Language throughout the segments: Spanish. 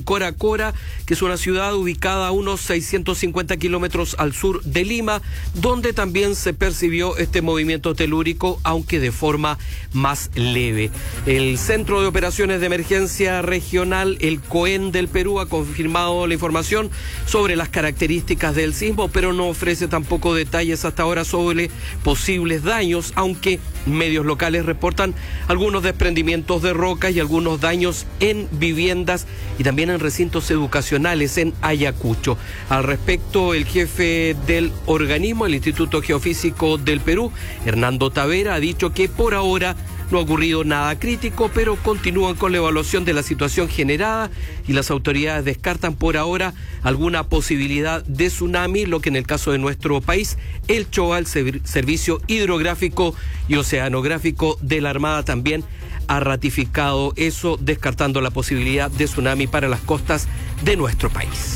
Cora Cora, que es una ciudad ubicada a unos 650 kilómetros al sur de Lima, donde también se percibió este movimiento telúrico, aunque de forma más leve. El Centro de Operaciones de Emergencia Regional, el COEN del Perú, ha confirmado la información sobre las características del sismo, pero no ofrece tampoco detalles hasta ahora sobre posibles daños, aunque medios locales reportan algunos desprendimientos de rocas y algunos daños en viviendas y también en recintos educacionales en Ayacucho. Al respecto, el jefe del organismo, el Instituto Geofísico del Perú, Hernando Tavera, ha dicho que por ahora no ha ocurrido nada crítico, pero continúan con la evaluación de la situación generada y las autoridades descartan por ahora alguna posibilidad de tsunami, lo que en el caso de nuestro país, el CHOA, el Servicio Hidrográfico y Oceanográfico de la Armada, también ha ratificado eso, descartando la posibilidad de tsunami para las costas de nuestro país.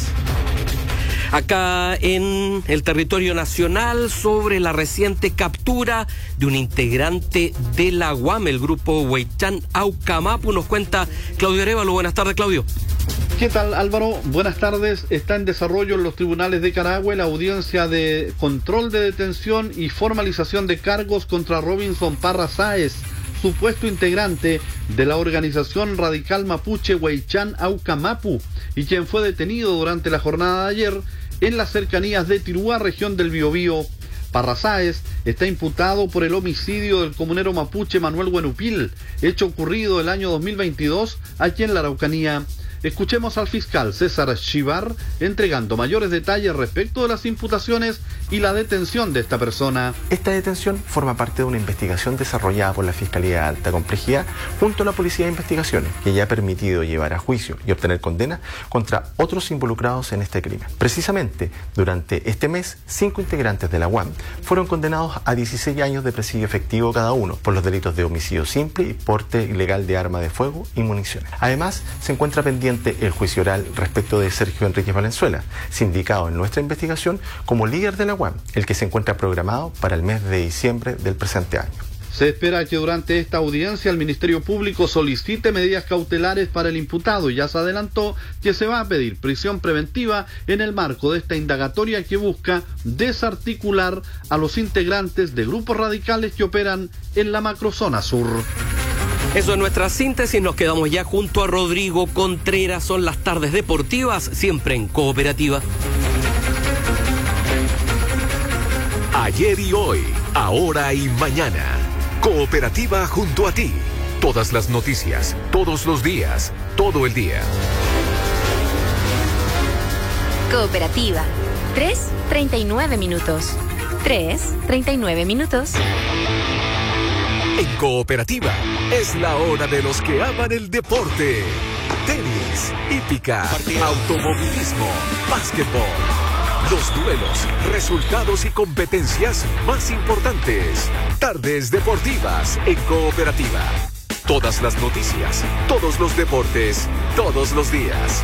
Acá en el territorio nacional, sobre la reciente captura de un integrante de la UAM, el grupo Huaychán Aucamapu, nos cuenta Claudio Arévalo. Buenas tardes, Claudio. ¿Qué tal, Álvaro? Buenas tardes. Está en desarrollo en los tribunales de Carahue la audiencia de control de detención y formalización de cargos contra Robinson Parra Sáez, supuesto integrante de la organización radical mapuche Huaychán Aucamapu, y quien fue detenido durante la jornada de ayer en las cercanías de Tirúa, región del Biobío. Parra Sáez está imputado por el homicidio del comunero mapuche Manuel Huenupil, hecho ocurrido el año 2022 aquí en la Araucanía. Escuchemos al fiscal César Chivar entregando mayores detalles respecto de las imputaciones y la detención de esta persona. Esta detención forma parte de una investigación desarrollada por la Fiscalía de Alta Complejidad junto a la Policía de Investigaciones, que ya ha permitido llevar a juicio y obtener condena contra otros involucrados en este crimen. Precisamente, durante este mes, 5 integrantes de la UAM fueron condenados a 16 años de presidio efectivo cada uno por los delitos de homicidio simple y porte ilegal de arma de fuego y municiones. Además, se encuentra pendiente el juicio oral respecto de Sergio Enríquez Valenzuela, sindicado en nuestra investigación como líder de la UAM, el que se encuentra programado para el mes de diciembre del presente año. Se espera que durante esta audiencia el Ministerio Público solicite medidas cautelares para el imputado y ya se adelantó que se va a pedir prisión preventiva en el marco de esta indagatoria que busca desarticular a los integrantes de grupos radicales que operan en la macrozona sur. Eso es nuestra síntesis, nos quedamos ya junto a Rodrigo Contreras, son las tardes deportivas, siempre en Cooperativa. Ayer y hoy, ahora y mañana. Cooperativa junto a ti. Todas las noticias, todos los días, todo el día. Cooperativa. 3:39 minutos. 3:39 minutos. En Cooperativa es la hora de los que aman el deporte. Tenis, hípica, automovilismo, básquetbol. Los duelos, resultados y competencias más importantes. Tardes deportivas en Cooperativa. Todas las noticias, todos los deportes, todos los días.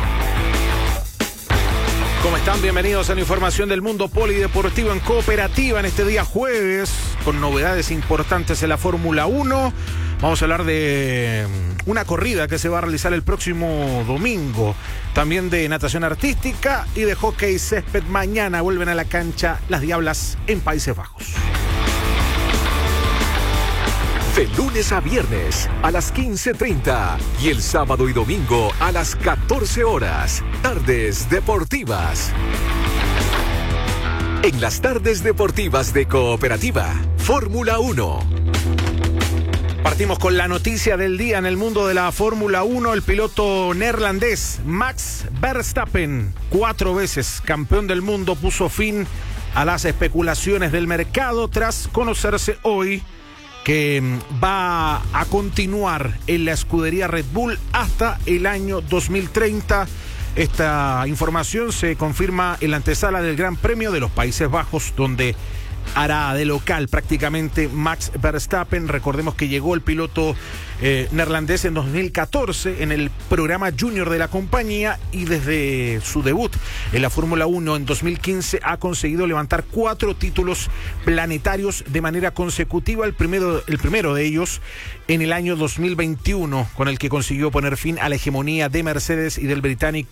¿Cómo están? Bienvenidos a la información del mundo polideportivo en Cooperativa en este día jueves, con novedades importantes en la Fórmula 1. Vamos a hablar de una corrida que se va a realizar el próximo domingo. También de natación artística y de hockey césped. Mañana vuelven a la cancha las Diablas en Países Bajos. De lunes a viernes a las 15:30 y el sábado y domingo a las 14 horas. Tardes deportivas. En las tardes deportivas de Cooperativa, Fórmula 1. Partimos con la noticia del día en el mundo de la Fórmula 1. El piloto neerlandés Max Verstappen, 4 veces campeón del mundo, puso fin a las especulaciones del mercado tras conocerse hoy que va a continuar en la escudería Red Bull hasta el año 2030. Esta información se confirma en la antesala del Gran Premio de los Países Bajos, donde hará de local prácticamente Max Verstappen. Recordemos que llegó el piloto neerlandés en 2014 en el programa junior de la compañía, y desde su debut en la Fórmula 1 en 2015 ha conseguido levantar 4 títulos planetarios de manera consecutiva. El primero de ellos en el año 2021, con el que consiguió poner fin a la hegemonía de Mercedes y del británico